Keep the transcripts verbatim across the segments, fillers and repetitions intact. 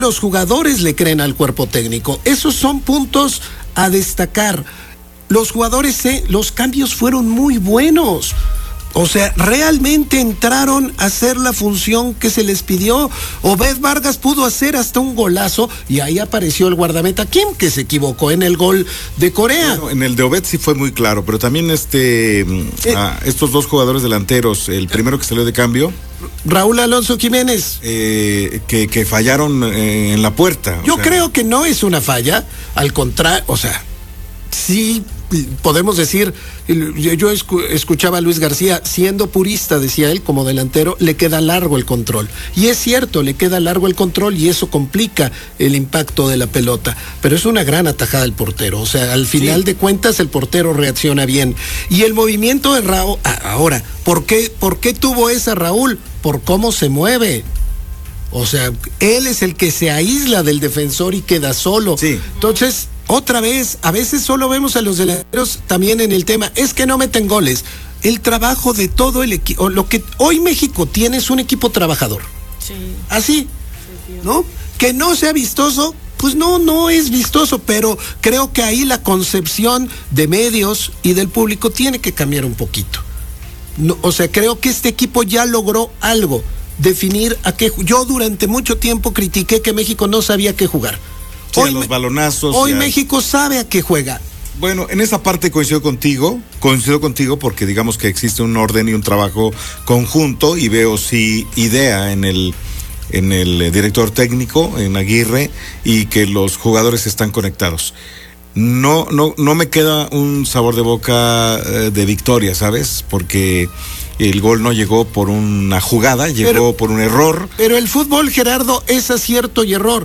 los jugadores le creen al cuerpo técnico. Esos son puntos a destacar. Los jugadores, eh, los cambios fueron muy buenos. O sea, realmente entraron a hacer la función que se les pidió. Obed Vargas pudo hacer hasta un golazo y ahí apareció el guardameta Kim, que se equivocó en el gol de Corea. Bueno, en el de Obed sí fue muy claro, pero también este eh, ah, estos dos jugadores delanteros, el primero que salió de cambio, Raúl Alonso Jiménez, eh, que, que fallaron eh, en la puerta. Yo sea, creo que no es una falla, al contrario, o sea, sí podemos decir, yo, yo escu- escuchaba a Luis García, siendo purista, decía él, como delantero, le queda largo el control. Y es cierto, le queda largo el control y eso complica el impacto de la pelota. Pero es una gran atajada del portero. O sea, al final sí. de cuentas el portero reacciona bien. Y el movimiento de Raúl, ahora, ¿por qué, por qué tuvo esa Raúl? Por cómo se mueve. O sea, él es el que se aísla del defensor y queda solo. Sí. Entonces, otra vez, a veces solo vemos a los delanteros también en el tema, es que no meten goles. El trabajo de todo el equipo, lo que hoy México tiene es un equipo trabajador. Sí. Así, ¿no? Que no sea vistoso, pues no, no es vistoso, pero creo que ahí la concepción de medios y del público tiene que cambiar un poquito. No, o sea, creo que este equipo ya logró algo, definir a qué. Yo durante mucho tiempo critiqué que México no sabía qué jugar. Sí, hoy, a los balonazos. Hoy a... México sabe a qué juega. Bueno, en esa parte coincido contigo, coincido contigo porque digamos que existe un orden y un trabajo conjunto y veo sí idea en el en el director técnico, en Aguirre, y que los jugadores están conectados. No, no, no me queda un sabor de boca eh, de victoria, ¿sabes? Porque el gol no llegó por una jugada, llegó pero, por un error. Pero el fútbol, Gerardo, es acierto y error.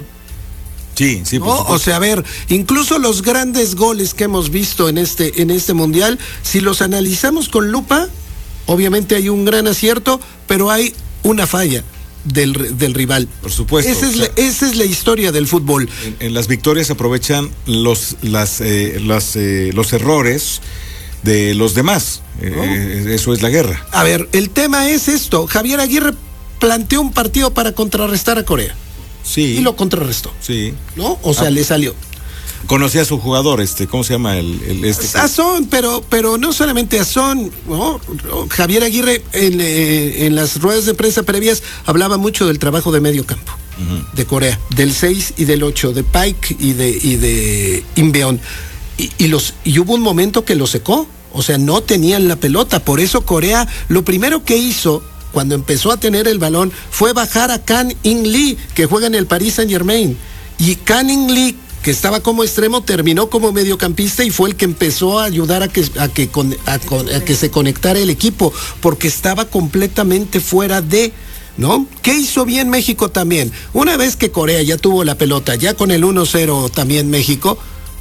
Sí, sí, por ¿no? supuesto. O sea, a ver, incluso los grandes goles que hemos visto en este, en este mundial, si los analizamos con lupa, obviamente hay un gran acierto, pero hay una falla del, del rival. Por supuesto. Esa es, o sea, la, esa es la historia del fútbol. En, en las victorias se aprovechan los, las, eh, las, eh, los errores de los demás. ¿No? Eh, eso es la guerra. A ver, el tema es esto. Javier Aguirre planteó un partido para contrarrestar a Corea. Sí. Y lo contrarrestó. Sí. ¿No? O sea, ah, le salió. Conocía a su jugador, este, ¿cómo se llama el, el este? A Son, pero, pero no solamente a Son, ¿no? Javier Aguirre en, eh, en las ruedas de prensa previas hablaba mucho del trabajo de medio campo, uh-huh. de Corea, del seis y del ocho, de Paik y de, y de Inbeon. Y, y, los, y hubo un momento que lo secó, o sea, no tenían la pelota, por eso Corea, lo primero que hizo cuando empezó a tener el balón, fue bajar a Kang In Lee, que juega en el Paris Saint Germain. Y Kang In Lee, que estaba como extremo, terminó como mediocampista y fue el que empezó a ayudar a que, a que, a, a que se conectara el equipo, porque estaba completamente fuera de, ¿no? ¿Qué hizo bien México también? Una vez que Corea ya tuvo la pelota, ya con el uno cero también México,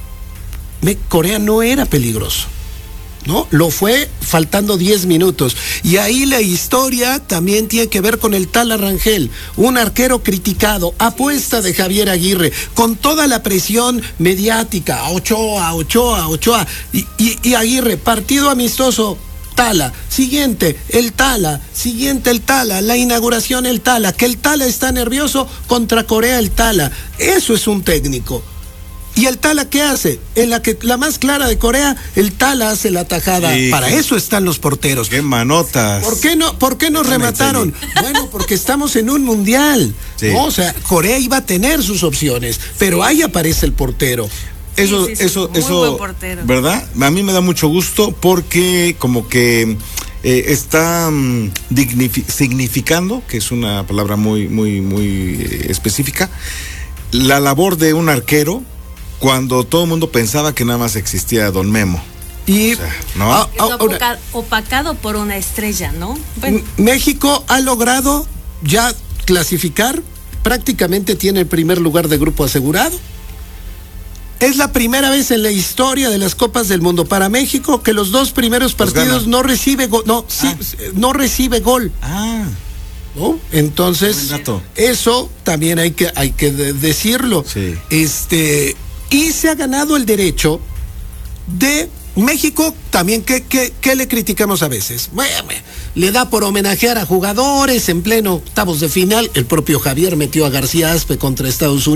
Corea no era peligroso. ¿No? Lo fue faltando diez minutos. Y ahí la historia también tiene que ver con el Tala Rangel, un arquero criticado, apuesta de Javier Aguirre, con toda la presión mediática, Ochoa, Ochoa, Ochoa, y, y, y Aguirre, partido amistoso, Tala, siguiente, el Tala, siguiente el Tala, la inauguración el Tala, que el Tala está nervioso contra Corea el Tala. Eso es un técnico. ¿Y el Tala qué hace? En la que la más clara de Corea, el Tala hace la tajada. Sí, para qué, eso están los porteros. ¡Qué manotas! ¿Por qué no, por qué nos remataron? Bueno, porque estamos en un mundial. Sí. ¿No? O sea, Corea iba a tener sus opciones, pero ahí aparece el portero. Eso, sí, sí, eso, sí. eso, buen portero. ¿Verdad? A mí me da mucho gusto porque como que eh, está um, dignifi- significando, que es una palabra muy, muy, muy eh, específica, la labor de un arquero cuando todo el mundo pensaba que nada más existía Don Memo. Y o sea, ¿no? ah, ah, opaca, opacado por una estrella, ¿no? Bueno. México ha logrado ya clasificar, prácticamente tiene el primer lugar de grupo asegurado. Es la primera vez en la historia de las Copas del Mundo para México que los dos primeros partidos pues no recibe gol, no, sí, ah. no recibe gol. Ah. ¿No? Entonces, eso también hay que, hay que de- decirlo. Sí. Este, y se ha ganado el derecho de México también, que, que, que le criticamos a veces. le da por homenajear a jugadores en pleno octavos de final. El propio Javier metió a García Aspe contra Estados Unidos.